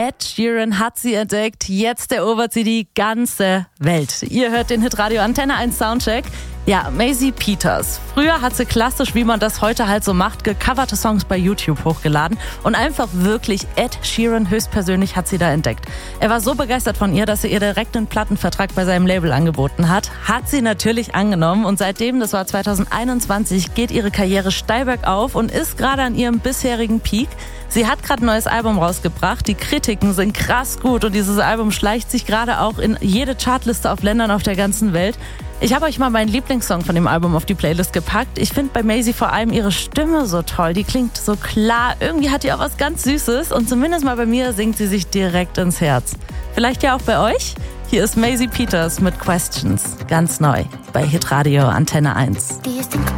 Ed Sheeran hat sie entdeckt. Jetzt erobert sie die ganze Welt. Ihr hört den Hitradio Antenne 1 Soundcheck. Ja, Maisie Peters. Früher hat sie klassisch, wie man das heute halt so macht, gecoverte Songs bei YouTube hochgeladen. Und einfach wirklich Ed Sheeran höchstpersönlich hat sie da entdeckt. Er war so begeistert von ihr, dass er ihr direkt einen Plattenvertrag bei seinem Label angeboten hat. Hat sie natürlich angenommen. Und seitdem, das war 2021, geht ihre Karriere steil bergauf und ist gerade an ihrem bisherigen Peak. Sie hat gerade ein neues Album rausgebracht. Die Kritiken sind krass gut und dieses Album schleicht sich gerade auch in jede Chartliste auf Ländern auf der ganzen Welt. Ich habe euch mal meinen Lieblingssong von dem Album auf die Playlist gepackt. Ich finde bei Maisie vor allem ihre Stimme so toll. Die klingt so klar. Irgendwie hat die auch was ganz Süßes. Und zumindest mal bei mir singt sie sich direkt ins Herz. Vielleicht ja auch bei euch? Hier ist Maisie Peters mit Questions. Ganz neu bei Hitradio Antenne 1.